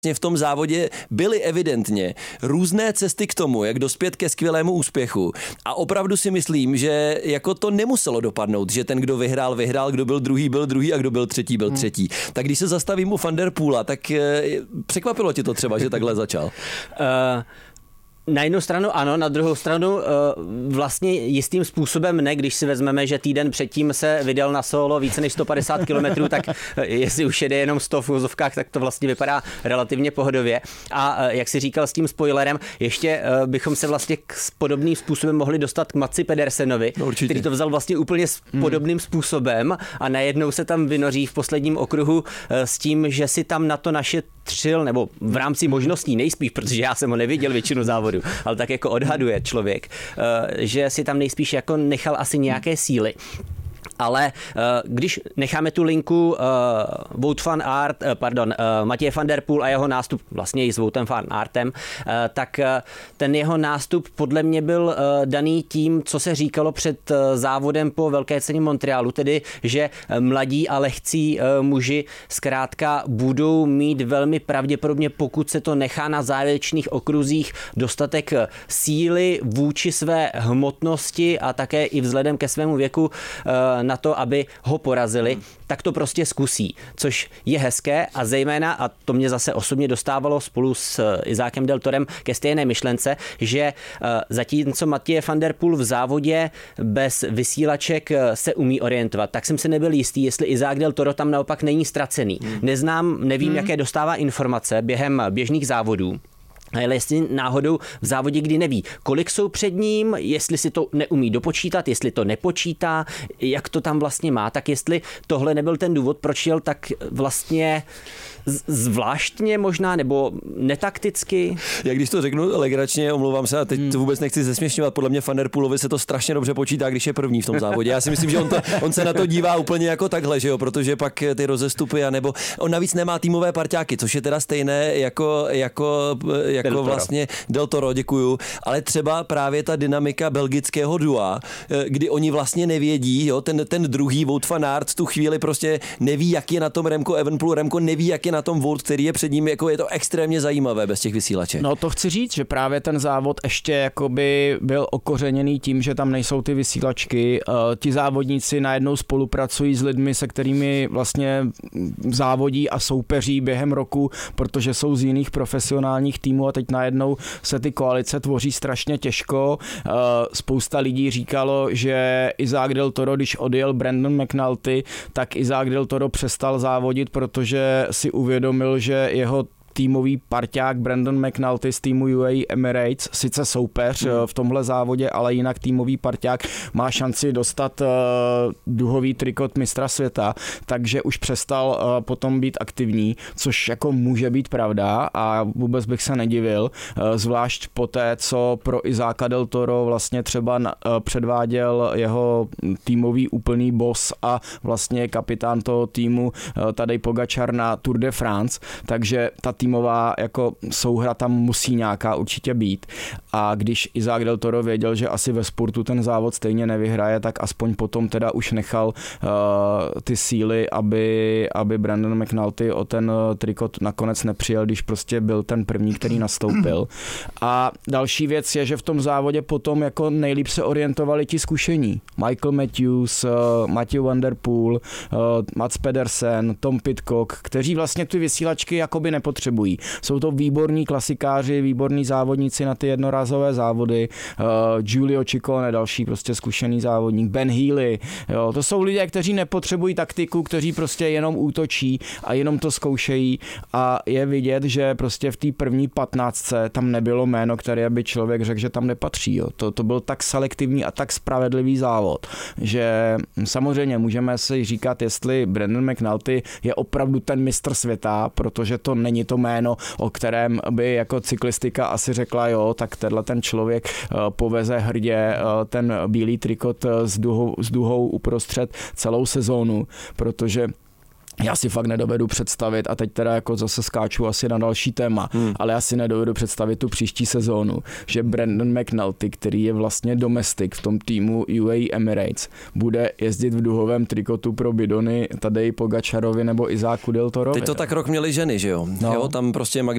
v tom závodě byly evidentně různé cesty k tomu, jak dospět ke skvělému úspěchu. A opravdu si myslím, že jako to nemuselo dopadnout, že ten, kdo vyhrál, kdo byl druhý a kdo byl třetí. Tak když se zastavím u Van der Poola, tak překvapilo tě to třeba, že takhle začal? Na jednu stranu ano, na druhou stranu vlastně jistým způsobem ne, když si vezmeme, že týden předtím se vydal na solo více než 150 km, tak jestli už jede jenom 100 v úzovkách, tak to vlastně vypadá relativně pohodově. A jak si říkal s tím spoilerem, ještě bychom se vlastně s podobným způsobem mohli dostat k Matsi Pedersenovi, který to vzal vlastně úplně podobným způsobem a najednou se tam vynoří v posledním okruhu s tím, že si tam na to našetřil, nebo v rámci možností nejspíš, protože já jsem ho neviděl většinu závodu, ale tak jako odhaduje člověk, že si tam nejspíš jako nechal asi nějaké síly. Ale když necháme tu linku Mathieu van der Poel a jeho nástup, vlastně i s Woutem van Aertem, tak ten jeho nástup podle mě byl daný tím, co se říkalo před závodem po Velké ceně Montrealu, tedy, že mladí a lehcí muži zkrátka budou mít velmi pravděpodobně, pokud se to nechá na závěrečných okruzích, dostatek síly vůči své hmotnosti a také i vzhledem ke svému věku na to, aby ho porazili, tak to prostě zkusí, což je hezké a zejména, a to mě zase osobně dostávalo spolu s Izákem Del Torem ke stejné myšlence, že zatímco Mathieu van der Poel v závodě bez vysílaček se umí orientovat, tak jsem se nebyl jistý, jestli Izák Del Toro tam naopak není ztracený. Nevím, jaké dostává informace během běžných závodů. Ale jestli náhodou v závodě, kdy neví, kolik jsou před ním, jestli si to neumí dopočítat, jestli to nepočítá, jak to tam vlastně má, tak jestli tohle nebyl ten důvod, proč jel tak vlastně zvláštně možná, nebo netakticky. Jak když to řeknu legračně, omlouvám se, a teď to vůbec nechci zesměšňovat, podle mě Van der Poelovi se to strašně dobře počítá, když je první v tom závodě. Já si myslím, že on se na to dívá úplně jako takhle, že jo, protože pak ty rozestupy, anebo on navíc nemá týmové parťáky, což je teda stejné jako vlastně Del Toro, děkuju, ale třeba právě ta dynamika belgického dua, kdy oni vlastně nevědí, jo, ten druhý Wout van Aert tu chvíli prostě neví, jak je na tom Remco Evenepoel, Remco neví, jak je na tom Wout, který je před ním, jako je to extrémně zajímavé bez těch vysílaček. No to chci říct, že právě ten závod ještě jakoby byl okořeněný tím, že tam nejsou ty vysílačky. Ti závodníci najednou spolupracují s lidmi, se kterými vlastně závodí a soupeří během roku, protože jsou z jiných profesionálních týmů a teď najednou se ty koalice tvoří strašně těžko. Spousta lidí říkalo, že Isaac Del Toro, když odjel Brandon McNulty, tak Isaac Del Toro přestal závodit, protože si uvědomil, že jeho týmový parťák Brandon McNulty z týmu UAE Emirates, sice soupeř v tomhle závodě, ale jinak týmový parťák má šanci dostat duhový trikot mistra světa, takže už přestal potom být aktivní, což jako může být pravda a vůbec bych se nedivil, zvlášť poté, co pro Izáka Del Toro vlastně třeba předváděl jeho týmový úplný boss a vlastně kapitán toho týmu Tadej Pogačar na Tour de France, takže ta týmová jako souhra tam musí nějaká určitě být. A když Isaac Del Toro věděl, že asi ve spurtu ten závod stejně nevyhraje, tak aspoň potom teda už nechal ty síly, aby Brandon McNulty o ten trikot nakonec nepřijel, když prostě byl ten první, který nastoupil. A další věc je, že v tom závodě potom jako nejlíp se orientovali ti zkušení. Michael Matthews, Mathieu van der Poel, Mats Pedersen, Tom Pidcock, kteří vlastně ty vysílačky jakoby nepotřebují. Jsou to výborní klasikáři, výborní závodníci na ty jednorázové závody, Giulio Ciccone, další prostě zkušený závodník, Ben Healy, jo, to jsou lidé, kteří nepotřebují taktiku, kteří prostě jenom útočí a jenom to zkoušejí a je vidět, že prostě v té první 15 tam nebylo jméno, které by člověk řekl, že tam nepatří. Jo. To byl tak selektivní a tak spravedlivý závod, že samozřejmě můžeme si říkat, jestli Brandon McNulty je opravdu ten mistr světa, protože to není to jméno, o kterém by jako cyklistika asi řekla, jo, tak tenhle ten člověk poveze hrdě ten bílý trikot s duhou uprostřed celou sezónu, protože já si fakt nedovedu představit, a teď teda jako zase skáču asi na další téma, ale já si nedovedu představit tu příští sezónu, že Brandon McNulty, který je vlastně domestik v tom týmu UAE Emirates, bude jezdit v duhovém trikotu pro bidony Tadeji Pogačarovi nebo Izáku Del Torovi. Teď to tak rok měli ženy, že jo? No. Jo, tam prostě